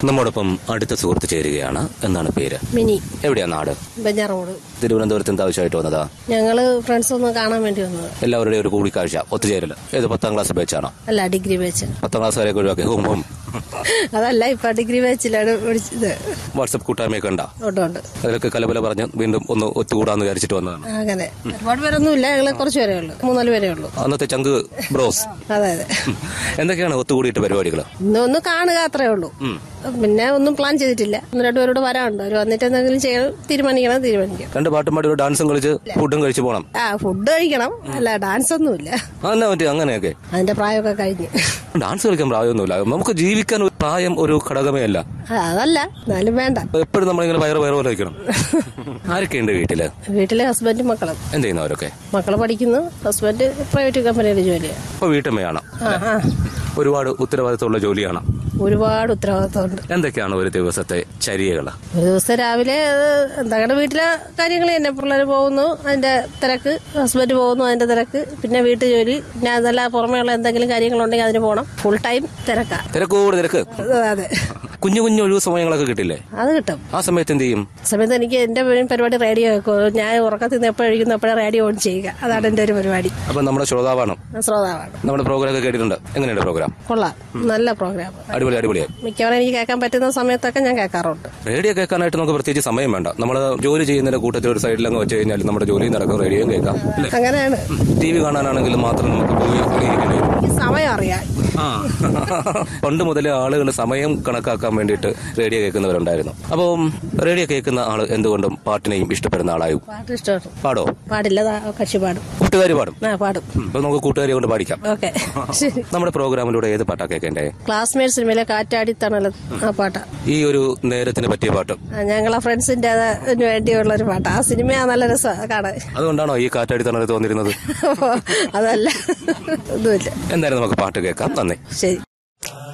നമ്മോടൊപ്പം അടുത്ത സുഹൃത്ത് ചേരുകയാണ്. എന്താണ് പേര്? മിനി. എവിടെയാ നാട്? ബെഞ്ചാറോട്. തിരുവനന്തപുരത്ത് എന്താ ആവശ്യമായിട്ട് വന്നതാ? ഞങ്ങള് ഫ്രണ്ട്സ് ഒന്ന് കാണാൻ വേണ്ടി വന്നത്. എല്ലാവരുടെയും ഒരു കൂടിക്കാഴ്ച, ഒത്തുചേരല്. ഏത് 10ാം ക്ലാസ് ബാച്ചാണോ? അല്ല, ഡിഗ്രി ബാച്ച്. 10ാം ക്ലാസ് വരെയൊക്കെ ഒഴിവാക്കി ഹോം അതല്ല, ഇപ്പൊ ഡിഗ്രി ബാച്ചിലാണ് പഠിച്ചത്. വാട്സപ്പ് കൂട്ടായ്മയൊക്കെ ഉണ്ടോ? ഉണ്ട്. അതിലൊക്കെ കലബല പറഞ്ഞ് വീണ്ടും ഒന്ന് ഒത്തുകൂടാന്ന് വിചാരിച്ചിട്ട് വന്നതാണ്. അങ്ങനെ ഒരുപാട് പേരൊന്നുമില്ല, ഞങ്ങള് കുറച്ച് പേരേ ഉള്ളൂ, 3-4 പേരേ ഉള്ളൂ. അന്നത്തെ ചങ്ക് ബ്രോസ്. അതെ. എന്തൊക്കെയാണ് ഒത്തുകൂടിയിട്ട് പരിപാടികൾ? ഒന്ന് കാണുക, അത്രേ ഉള്ളൂ. പിന്നെ ഒന്നും പ്ലാൻ ചെയ്തിട്ടില്ല. 1-2 പേരോട് വരാനുണ്ട്. അവർ വന്നിട്ട് എന്തെങ്കിലും ചെയ്യാൻ തീരുമാനിക്കണം. 2 പാട്ടും പാടി ഒരു ഡാൻസും കളിച്ച് ഫുഡും കഴിച്ചു പോകണം. ഫുഡ് കഴിക്കണം, അല്ല ഡാൻസ് ഒന്നുമില്ല. എന്നാ പറ്റി അങ്ങനെയൊക്കെ? അതിന്റെ പ്രായമൊക്കെ കഴിഞ്ഞ്. ഡാൻസ് കളിക്കാൻ പ്രായമൊന്നുമില്ല. നമുക്ക് ജീവിക്കാൻ പ്രായം ഒരു ഘടകമേ അല്ല. അതല്ല, എന്നാലും വേണ്ട. എപ്പോഴും നമ്മളിങ്ങനെ വയറ് പോലെ വയ്ക്കണം. ആരൊക്കെയുണ്ട് വീട്ടില്? വീട്ടിലെ ഹസ്ബൻഡും മക്കളും. എന്ത് ചെയ്യുന്നവരൊക്കെ? മക്കള് പഠിക്കുന്നു, ഹസ്ബൻഡ് പ്രൈവറ്റ് കമ്പനിയുടെ ജോലിയാണ്. അപ്പൊ വീട്ടമ്മയാണ്. ഒരുപാട് ഉത്തരവാദിത്തമുള്ള ജോലിയാണ്. ഒരുപാട് ഉത്തരവാദിത്തമുണ്ട്. എന്തൊക്കെയാണ് ഒരു ദിവസത്തെ ചര്യകള്? ഒരു ദിവസം രാവിലെ എന്താണ് വീട്ടിലെ കാര്യങ്ങൾ തന്നെ. പിള്ളേർ പോകുന്നു, അതിന്റെ തിരക്ക്. ഹസ്ബൻഡ് പോകുന്നു, അതിന്റെ തിരക്ക്. പിന്നെ വീട്ടു ജോലി. പിന്നെ അതല്ല പുറമേയുള്ള എന്തെങ്കിലും കാര്യങ്ങളുണ്ടെങ്കിൽ അതിന് പോകണം. Full time തിരക്കാ. തിരക്കോട് തിരക്ക്. അതെ. കുഞ്ഞു കുഞ്ഞു ഒഴിവ് സമയങ്ങളൊക്കെ കിട്ടില്ലേ? അത് കിട്ടും. ആ സമയത്ത് എന്ത് ചെയ്യും? സമയത്ത് എനിക്ക് എന്റെ പരിപാടി റേഡിയോ വെക്കും. ഞാൻ ഉറക്കത്തിൽ നിന്ന് എപ്പോഴും കഴിക്കുന്നു എപ്പോഴും റേഡിയോ ഓൺ ചെയ്യുക. അതാണ് എന്റെ ഒരു പരിപാടി. അപ്പൊ നമ്മുടെ ശ്രോതാവാണ്. നമ്മുടെ പ്രോഗ്രാം ഒക്കെ കേട്ടിട്ടുണ്ട്. എങ്ങനെയുണ്ട് പ്രോഗ്രാം? കൊള്ളാം, നല്ല പ്രോഗ്രാം. അടിപൊളിയായി. മിക്കവാറും എനിക്ക് കേൾക്കാൻ പറ്റുന്ന സമയത്തൊക്കെ ഞാൻ കേൾക്കാറുണ്ട്. റേഡിയോ കേൾക്കാനായിട്ട് നമുക്ക് പ്രത്യേകിച്ച് സമയം വേണ്ട. നമ്മൾ ജോലി ചെയ്യുന്നതിന്റെ കൂട്ടത്തിൽ ഒരു സൈഡിലങ്ങ് വെച്ച് കഴിഞ്ഞാൽ നമ്മുടെ ജോലി നടക്കും, റേഡിയോയും കേൾക്കാം. അങ്ങനെയാണ്. TV കാണാനാണെങ്കിലും മാത്രം നമുക്ക് പോയി ഇരിക്കേണ്ടി വരും. സമയം അറിയാം. പണ്ട് മുതലേ ആളുകൾ സമയം കണക്കാക്കാൻ വേണ്ടിയിട്ട് റേഡിയോ കേൾക്കുന്നവരുണ്ടായിരുന്നു. അപ്പം റേഡിയോ കേൾക്കുന്ന ആള് എന്തുകൊണ്ടും പാട്ടിനെയും ഇഷ്ടപ്പെടുന്ന ആളായും. പാട്ട് ഇഷ്ടമാണ്. പാടോ? പാടില്ല, കക്ഷി പാടും. കൂട്ടുകാരി പാടും? പാടും. അപ്പൊ നമുക്ക് കൂട്ടുകാരി കൊണ്ട് പാടിക്കാം. ഓക്കെ. നമ്മുടെ പ്രോഗ്രാമിലൂടെ ഏത് പാട്ടാ കേൾക്കേണ്ടേ? ക്ലാസ്മേറ്റ് സിനിമയിലെ കാറ്റാടി തണൽ, ആ പാട്ടാ. ഈ ഒരു നേരത്തിന് പറ്റിയ പാട്ട്. ഞങ്ങളെ ഫ്രണ്ട്സിന്റെ വേണ്ടിയുള്ള ഒരു പാട്ട്. ആ സിനിമ നല്ല രസമാണ് കാണാൻ. അതുകൊണ്ടാണോ ഈ കാറ്റാടി തണൽ തോന്നിരുന്നത്? അതല്ല, ഒന്നുമില്ല. എന്തായാലും നമുക്ക് പാട്ട് കേൾക്കാം. നന്ദി. ശരി.